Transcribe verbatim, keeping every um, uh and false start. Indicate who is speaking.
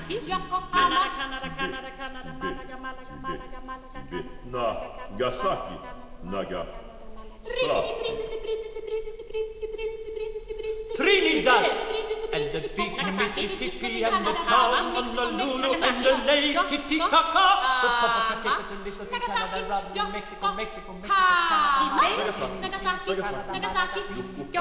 Speaker 1: Yokohama, Canada, Canada, Canada, Malaga, Malaga, Malaga, Malaga,
Speaker 2: Nagasaki, Nagasaki.
Speaker 3: Trinidad and the big Mississippi and the town Honolulu and the Lake Titicaca, the Popocatépetl, Canada, Mexico, Mexico, Mexico, Canada,
Speaker 1: Nagasaki, Nagasaki, Nagasaki.